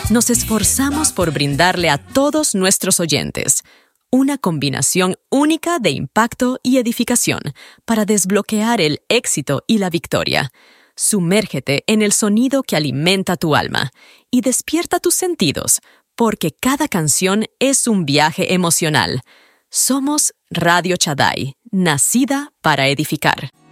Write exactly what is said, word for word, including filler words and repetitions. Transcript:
nos esforzamos por brindarle a todos nuestros oyentes una combinación única de impacto y edificación para desbloquear el éxito y la victoria. Sumérgete en el sonido que alimenta tu alma y despierta tus sentidos, porque cada canción es un viaje emocional. Somos Radio Shaddai, nacida para edificar.